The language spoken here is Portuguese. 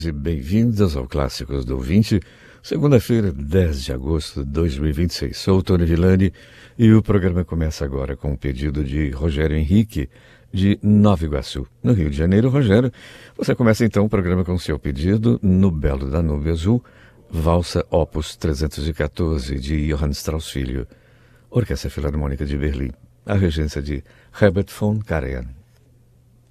E bem-vindos ao Clássicos do Ouvinte, segunda-feira, 10 de agosto de 2026. Sou o Tony Villani e o programa começa agora com um pedido de Rogério Henrique, de Nova Iguaçu, no Rio de Janeiro. Rogério, você começa então o programa com seu pedido no Belo Danúbio Azul, Valsa Opus 314, de Johann Strauss Filho, Orquestra Filarmônica de Berlim, a regência de Herbert von Karajan.